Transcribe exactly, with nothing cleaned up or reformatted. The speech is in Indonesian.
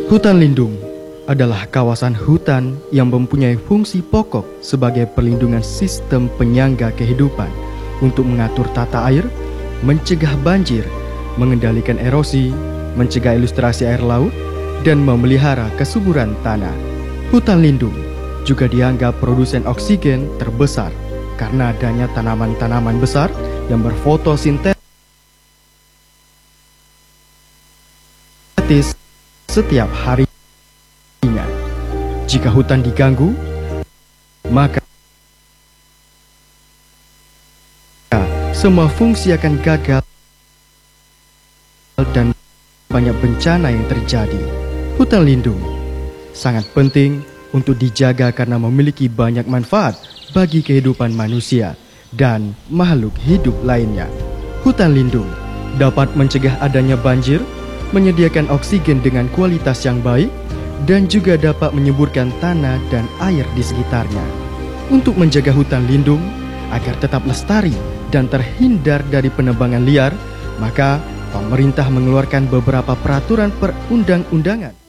Hutan lindung adalah kawasan hutan yang mempunyai fungsi pokok sebagai perlindungan sistem penyangga kehidupan untuk mengatur tata air, mencegah banjir, mengendalikan erosi, mencegah ilustrasi air laut, dan memelihara kesuburan tanah. Hutan lindung juga dianggap produsen oksigen terbesar karena adanya tanaman-tanaman besar yang berfotosintesis setiap harinya. Jika hutan diganggu, maka semua fungsi akan gagal dan banyak bencana yang terjadi. Hutan lindung sangat penting untuk dijaga karena memiliki banyak manfaat bagi kehidupan manusia dan makhluk hidup lainnya. Hutan lindung dapat mencegah adanya banjir, menyediakan oksigen dengan kualitas yang baik, dan juga dapat menyuburkan tanah dan air di sekitarnya. Untuk menjaga hutan lindung agar tetap lestari dan terhindar dari penebangan liar, maka pemerintah mengeluarkan beberapa peraturan perundang-undangan.